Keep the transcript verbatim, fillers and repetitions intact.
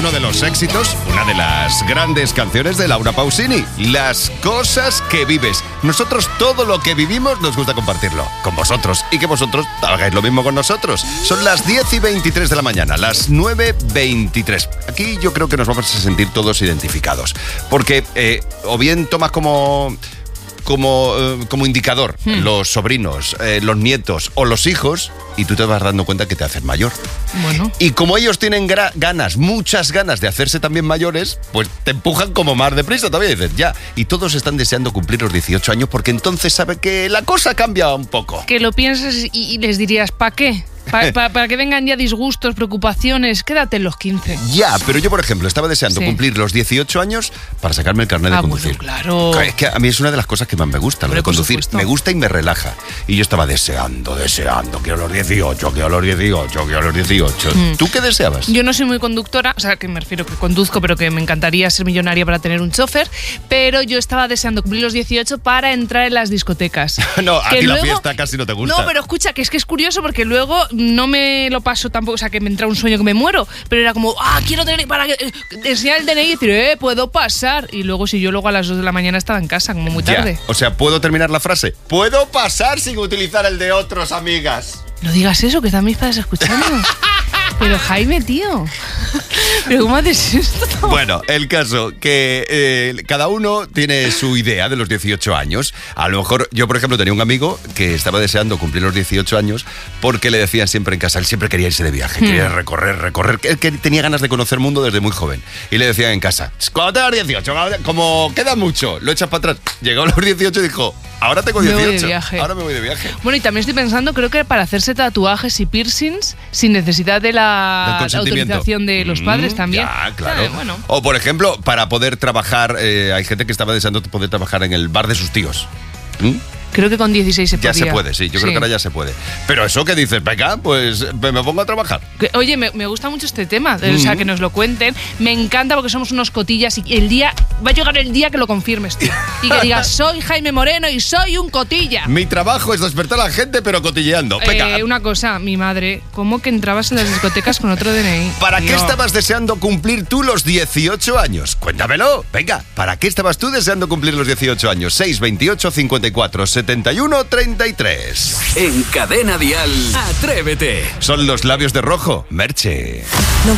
uno de los éxitos, una de las grandes canciones de Laura Pausini, Las cosas que vives. Nosotros todo lo que vivimos nos gusta compartirlo con vosotros y que vosotros hagáis lo mismo con nosotros. Son las diez y veintitrés de la mañana, las nueve veintitrés. Aquí yo creo que nos vamos a sentir todos identificados, porque eh, o bien tomas como... Como, eh, como indicador, hmm. los sobrinos, eh, los nietos o los hijos, y tú te vas dando cuenta que te haces mayor. Bueno. Y como ellos tienen gra- ganas, muchas ganas de hacerse también mayores, pues te empujan como más deprisa todavía. Y dices, ya. Y todos están deseando cumplir los dieciocho años porque entonces saben que la cosa cambia un poco. Que lo piensas y, y les dirías, ¿para qué? Pa, pa, para que vengan ya disgustos, preocupaciones, quédate en los quince. Ya, pero yo, por ejemplo, estaba deseando sí. cumplir los dieciocho años para sacarme el carnet ah, de conducir. Bueno, claro. Es que a mí es una de las cosas que más me gusta, lo pero de conducir. Me gusta y me relaja. Y yo estaba deseando, deseando, quiero los dieciocho, quiero los dieciocho, quiero los dieciocho. Mm. ¿Tú qué deseabas? Yo no soy muy conductora, o sea, que me refiero que conduzco, pero que me encantaría ser millonaria para tener un chofer, pero yo estaba deseando cumplir los dieciocho para entrar en las discotecas. No, a ti luego, la fiesta casi no te gusta. No, pero escucha, que es que es curioso porque luego no me lo paso tampoco, o sea, que me entra un sueño que me muero, pero era como, ah, quiero tener para eh, enseñar el D N I y decir, eh, puedo pasar. Y luego, si yo luego a las dos de la mañana estaba en casa, como muy tarde. Ya. O sea, ¿puedo terminar la frase? ¿Puedo pasar sin utilizar el de otros, amigas? No digas eso, que están mis padres escuchando. Pero Jaime, tío, ¿pero cómo haces esto? Bueno, el caso que eh, cada uno tiene su idea de los dieciocho años. A lo mejor yo, por ejemplo, tenía un amigo que estaba deseando cumplir los dieciocho años porque le decían siempre en casa, él siempre quería irse de viaje, hmm. quería recorrer, recorrer, él que tenía ganas de conocer el mundo desde muy joven. Y le decían en casa, cuando tengas dieciocho, como queda mucho, lo echas para atrás. Llegó a los dieciocho y dijo, ahora tengo dieciocho, me voy de viaje. ahora me voy de viaje. Bueno, y también estoy pensando, creo que para hacerse tatuajes y piercings sin necesidad de la, la autorización de los padres mm, también. Ya, claro. Ah, bueno. O, por ejemplo, para poder trabajar, eh, hay gente que estaba deseando poder trabajar en el bar de sus tíos. ¿Mm? Creo que con dieciséis se ya podía. Ya se puede, sí. Yo sí. creo que ahora ya se puede. Pero eso que dices, venga, pues me pongo a trabajar. Que, oye, me, me gusta mucho este tema. Mm-hmm. O sea, que nos lo cuenten. Me encanta porque somos unos cotillas y el día... Va a llegar el día que lo confirmes, tío. Y que digas, soy Jaime Moreno y soy un cotilla. Mi trabajo es despertar a la gente, pero cotilleando. Eh, una cosa, mi madre, ¿cómo que entrabas en las discotecas con otro D N I? ¿Para tío. qué estabas deseando cumplir tú los dieciocho años? Cuéntamelo. Venga, ¿para qué estabas tú deseando cumplir los dieciocho años? seis veintiocho cincuenta y cuatro setenta y uno treinta y tres. En Cadena Dial, Atrévete. Son los labios de rojo, Merche.